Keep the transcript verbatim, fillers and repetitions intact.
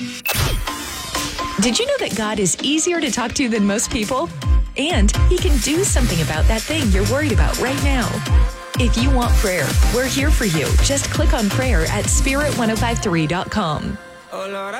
Did you know that God is easier to talk to than most people? And He can do something about that thing you're worried about right now. If you want prayer, we're here for you. Just click on prayer at spirit ten fifty-three dot com. Oh Lord, I